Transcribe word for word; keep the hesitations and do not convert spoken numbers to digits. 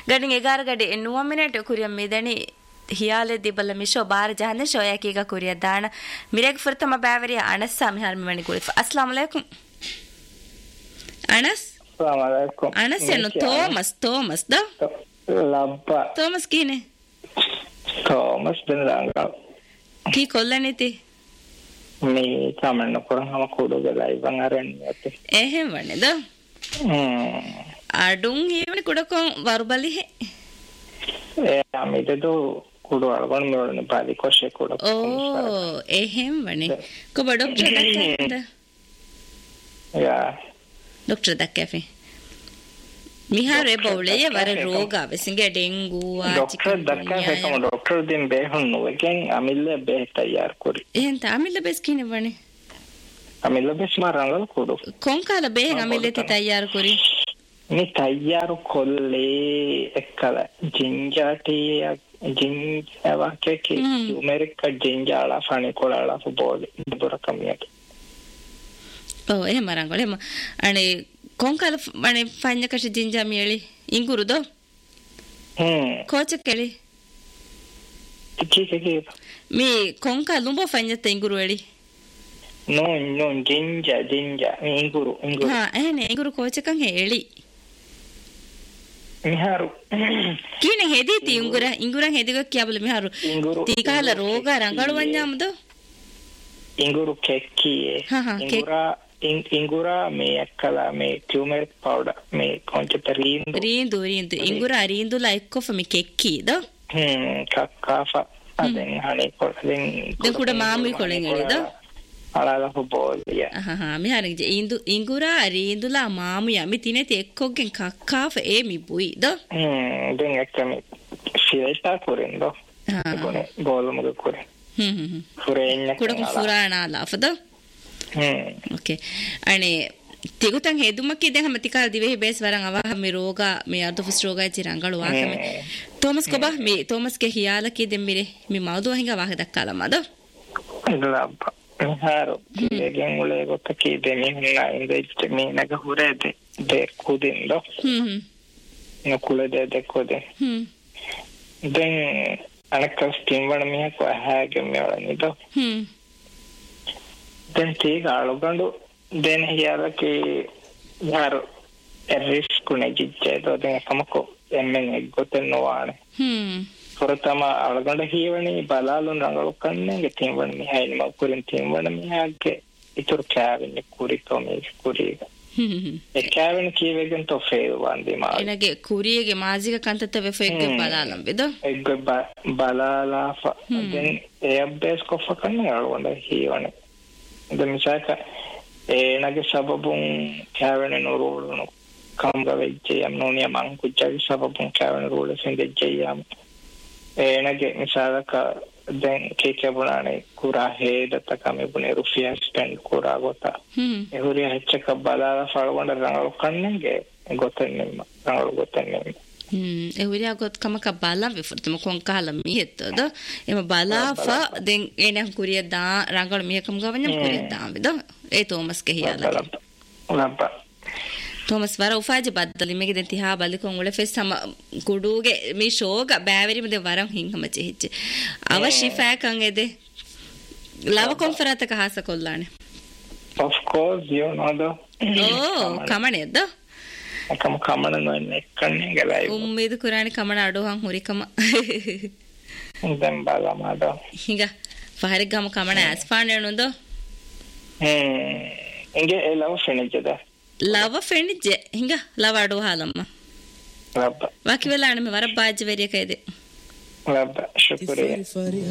ಗಡಿಗೆ ಎಗಾರ ಗಡಿ ಎನ್ನುವ ಮಿನಿಟ್ ಕುರಿಯ ಮಿದಣಿ ಹಿಯಾಲೆ ದಿಬಲ್ಲ ಮಿಶೋ ಬಾರ ಜಹನೆ ಶೋಯಾಕೀಗ ಕುರಿಯ ದಾಣ ಮಿರೆಗ್ ಫುರ್ತಮ ಬ್ಯಾವರಿಯ ಅಣಸ್ ಸಾಮಿ ಹಾರ್ಮಿ ಮಣಿ ಕುಳಿ ಅಸ್ಸಲಾಮು ಅಲೈಕುಂ ಅಣಸ್ ಅಸ್ಸಲಾಮು ಅಲೈಕುಂ ಅಣಸ್ ಎನ್ನು Thomas Thomas the ಲಬ್ಬ Thomas ಕೀನೆ Thomas ಬೆಂದಾಂಗ key ಕೊಲ್ಲನಿತಿ මේ තමන්න කරාම කුඩගලා ඉවන් අරන්නේ එහෙම වනේද අඩුන් හේවනේ කුඩකොන් වරුබලි හේ ඒ අමිතද කුඩ වලගොන් මෙවලනේ පාදි කොෂේ කුඩ ඕ එහෙම වනේ කොබ ડોක්ටර් දක්කේද යා ડોක්ටර් දක්කේ මිහාරේ බෞලේ වර රෝග වෙසින්ගේ ඩෙන්ගු ડોක්ටර් දක්කේ කම ડોක්ටර් දින් බේහුන් නොවකෙන් අමිල්ල බේ තයාර කුරි එහෙන් අමිල්ල බෙස් කිනේ වනේ අමිල්ල බෙස් මාරංගල කුඩු කොන්කාල බේ අමිල්ල ති තයාර කුරි මේ තයාර කොල්ලේ එක්කල ජින්ජාටිය ජින්ජාවකේ කි නුමරික ජින්ජාලා ෆණි කොලාලා ෆබෝලි දුර කමියට ඔව් එහෙම මරංගල එහෙම අනේ කොන්කාල මනේ ෆඤ්ඤ කෂ ජින්ජා මියලි ඉංගුරුදෝ හ්ම් ಕೋಚ ಕೇಳಿ ಟಿಕಿಗೆ ಮೀ ಕೊಂಕ ಲುಂಬ ಫඤ್ඤತ ಇಂಗುರು ಹೇಳಿ ನೋ ನೋ ಜಿಂಜಾ ಜಿಂಜಾ ಇಂಗುರು ಇಂಗುರು ಹಾ ಏನೆ ಇಂಗುರು ಕೋಚಕಂ ಹೇಳಿ මිහාරු කීනේ හෙදීති ಇಂಗುರ ಇಂಗುರ හෙදිග කියබල මිහාරු තීකාල රෝග රංගලු වඤ්ඤාමද ಇಂಗುರು ಕೆಕ್ಕಿಯೇ ಇಂಗುರ ಇಂಗುರಾ ಮೇ ಅಕ್ಕಲ ಮೇ ಟ್ಯೂಮರಿಕ್ ಪೌಡರ್ ಮೇ ಕೊಂಚ ರೀಂದು ರೀಂದು ರೀಂದು ಇಂಗುರ ರೀಂದು ಲೈಕ್ ಮಿ ಕೆಕ್ಕಿದ ಹ್ಮ್ ಕಕ್ಕಾಫ ಅದೆನ್ ಹಣಿ ಕೊಡೆನ್ ದೆ ಕೂಡ ಮಾಮಿ ಕೊಳೆನ್ ಹೇಳಿದ ಅಳಲ ಹೋಬೋಲಿಯ ಹಾ ಹಾ ಮಿ ಹರಿಗೆ ಇಂದು ಇಂಗುರ ರೀಂದುಲ ಮಾಮಿ ಯಮಿ ತಿನೆತಿ ಎಕ್ಕೊಗೆನ್ ಕಕ್ಕಾಫ ಏ ಮಿ ಬುಯಿದ ಹ್ಮ್ ದೆನ್ ಎಕ್ಕಮಿ ಫಿಲ್ಟರ್ ಕೊರೆಂದೋ ಹಾ ಕೊನೆ ಬೋಲುಮಗ ಕೊರೆ ಹ್ಮ್ ಹ್ಮ್ ಫುರೇನ್ನ ಕೂಡ ಫುರಾಣ ಲಾಫದ ಹ್ಮ್ ಓಕೆ ಅಣೆ ತಿಗುತಂ ಹೇದುಮಕ್ಕಿ ದೆನ್ ಹಮ ತಿಕಾಲ ದಿವೆ ಬೇಸ್ ವರಂ ಅವ ಹಮಿ ರೋಗ ಮಿ ಅರ್ಧ ಫುಸ್ ರೋಗ ಚಿ ರಂಗಳು ವಾಕಮೆ ತೋಮಸ್ ಕೊಬ ಮಿ ತೋಮಸ್ ಕೆ ಹಿಯಾಲ ಕಿ ದೆಮ್ಮಿರೆ ಮಿ ಮೌದು ಹಿಂಗ ವಾಹ ದಕ್ಕಾಲ ಮದ ಇಲ್ಲಪ್ಪ ಹಾರು ಗೆನ್ ಉಳೆ ಗೊತ್ತ ಕಿ ದೆಮಿ ಹುನ್ನ ಇಂದ ಇಷ್ಟ ಮಿ ನಗ ಹುರೆದೆ ದೆ ಕುದಿಂದೋ ಹ್ಮ್ ಹ್ಮ್ ನ ಕುಳೆದೆ ದೆ ಕುದೆ ಹ್ಮ್ ದೆನ್ ಅನಕ ಸ್ಟೀಮ್ ವಣ ಮಿ ಹಕ ಹಾಗೆ ಮಿ ಒಳನಿದೋ ಹ್ಮ್ ದೆನ್ ತೀಗ ಅಳುಗಂಡು ದೆನ್ ಹಿಯಾಲಕ್ಕೆ ಯಾರು ರಿಸ್ಕ್ ನೆಜಿಚ್ಚೇದು ಅದನ್ನ ಕಮಕೋ ಎಮ್ಮೆನ್ ಗೊತ್ತನ್ನೋವಾಣೆ ಹ್ಮ್ ಹೊರತಮ ಅಳುಗಂಡು ಹೀವಣಿ ಬಲಾಲು ರಂಗಳು ಕಣ್ಣೆಗೆ ತಿಂವಣ ಮಿ ಹಾಯಿನ ಮಕ್ಕುರಿನ ತಿಂವಣ ಮಿ ಹಾಗೆ ಇತರು ಕ್ಯಾವಿನ ಕುರಿ ಕಮ್ಮಿ ಕುರಿ ಹ್ಮ್ ಎ ಕ್ಯಾವಿನ ಕೀವೆಗಂತ ಫೇಲ್ ಬಂದಿ ಮಾ ಎನಗೆ ಕುರಿಯಗೆ ಮಾಜಿಗ ಕಂತತವೆ ಫೆಗ್ಗೆ ಬಲಾಲಂ ಬಿದ ಎಗ್ಗೆ ಬಲಾಲಾಫ ದೆನ್ ಎ ಅಬ್ಬೇಸ್ ಕೊಫ ಕಣ್ಣೆ ಅಳುಗಂಡು ಹೀವಣಿ ಇದು ಮಿಸಾಕ ಏನಗೆ ಸಬಬುಂ ಕ್ಯಾವೆನ ನುರುಳುನು ಕಂಗವೆಜ್ಜೆಯಂ ನೋನಿಯ ಮಂಕುಜ್ಜಾಗಿ ಸಬಬುಂ ಕ್ಯಾವೆನ ರುಳು ಸಿಂಗೆಜ್ಜೆಯಂ ಏನಗೆ ಮಿಸಾಲಕ ದೆನ್ ಕೇಕೆ ಬುಣಾನೆ ಕುರಾ ಹೇದತ ಕಮೆ ಬುನೆ ರುಫಿಯಾ ಸ್ಪೆಂಡ್ ಕುರಾ ಗೊತ್ತ ಎಹುರಿಯ ಹೆಚ್ಚಕ ಬಲಾಲ ಫಳಗೊಂಡ ರಂಗಳು ಕಣ್ಣೆಗೆ ಗೊತ್ತನ್ನಿಮ್ಮ ರಂಗಳು ಗೊತ್ತನ್ನಿಮ್ಮ ಹ್ಮ್ ಎಹುರಿಯ ಗೊತ್ತ ಕಮಕ ಬಾಲ ವಿಫರ್ತಮ ಕೊಂಕಾಲ ಮಿಯತ್ತದ ಎಮ ಬಾಲಾಫ ದೆನ್ ಏನ ಕುರಿಯ ದಾ ರಂಗಳು ಮಿಯಕಂ ಗವನ್ಯ ಕುರಿಯ ದಾ ವಿದ ಏ ತೋಮಸ್ ಕೆ ಹಿಯಾಲ ಲಬ್ಬ ತೋಮಸ್ ವರ ಉಫಾಜಿ ಬದ್ದಲಿ ಮೆಗೆ ದೆಂತಿ ಹಾ ಬಲಿಕೊಂ ಉಳೆ ಫೆಸ್ ಸಮ ಕುಡುಗೆ ಮಿ ಶೋಗ ಬ್ಯಾವರಿ ಮದೆ ವರಂ ಹಿಂಗ ಮಚೆ ಹಿಚ್ಚೆ ಅವ ಶಿಫಾ ಕಂಗೆದೆ ಲವ ಕಾನ್ಫರೆನ್ಸ್ ಕ ಹಾಸ ಕೊಲ್ಲಾನೆ of course you know the ಓ ಕಮಣೆದ ಕಮ ಕಮಣ ನೊನ್ನೆ ಕಣ್ಣೆಗೆ ಲೈವ್ ಉಮ್ಮಿದು ಕುರಾನಿ ಕಮಣ ಅಡು ಹಂ ಹುರಿ ಕಮ ದೆಂ ಬಾಲ ಮಾಡ ಹಿಂಗ ಫಹರಿ ಗಮ ಕಮಣ ಆಸ್ ಫಾಣೆನುಂದೋ ಹ್ಮ್ ಹಿಂಗೆ ಲವ ಫೆಣಿಜದ ಲವ ಫೆಣಿಜೆ ಹಿಂಗ ಲವ ಅಡು ಹಾಲಮ್ಮ ಲಬ್ಬ ವಾಕಿ ವೆಲಾಣೆ ವರ ಬಾಜಿ ವೆರಿಯ ಕೈದೆ ಲಬ್ಬ ಶುಕ್ರಿಯಾ